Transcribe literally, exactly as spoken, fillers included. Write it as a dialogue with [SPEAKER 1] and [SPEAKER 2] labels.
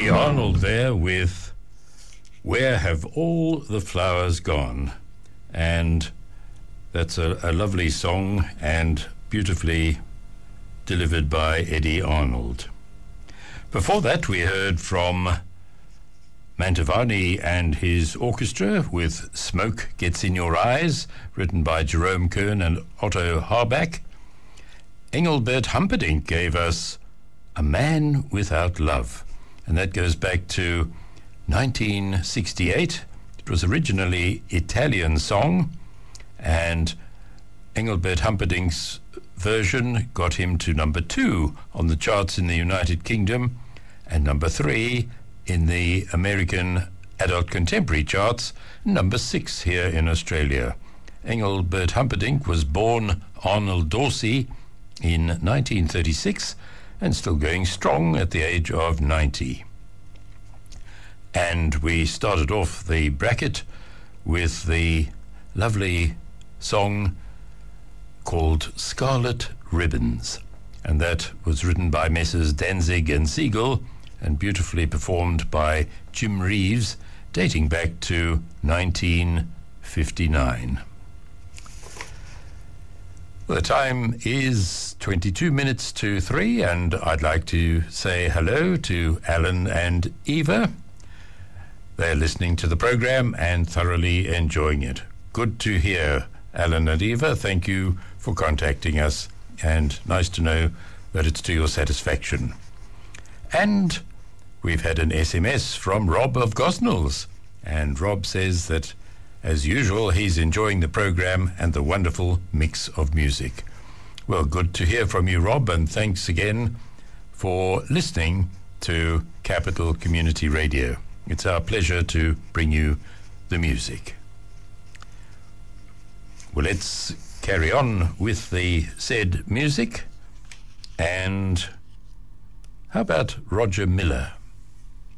[SPEAKER 1] Eddie Arnold there with Where Have All the Flowers Gone? And that's a, a lovely song and beautifully delivered by Eddie Arnold. Before that, we heard from Mantovani and his orchestra with Smoke Gets in Your Eyes, written by Jerome Kern and Otto Harbach. Engelbert Humperdinck gave us A Man Without Love, and that goes back to nineteen sixty-eight. It was originally Italian song, and Engelbert Humperdinck's version got him to number two on the charts in the United Kingdom and number three in the American adult contemporary charts, number six here in Australia. Engelbert Humperdinck was born Arnold Dorsey in nineteen thirty-six and still going strong at the age of ninety. And we started off the bracket with the lovely song called Scarlet Ribbons, and that was written by Messrs. Danzig and Siegel and beautifully performed by Jim Reeves, dating back to nineteen fifty-nine. The time is twenty-two minutes to three, and I'd like to say hello to Alan and Eva. They're listening to the program and thoroughly enjoying it. Good to hear, Alan and Eva. Thank you for contacting us, and nice to know that it's to your satisfaction. And we've had an S M S from Rob of Gosnells, and Rob says that, as usual, he's enjoying the program and the wonderful mix of music. Well, good to hear from you, Rob, and thanks again for listening to Capital Community Radio. It's our pleasure to bring you the music. Well, let's carry on with the said music. And how about Roger Miller?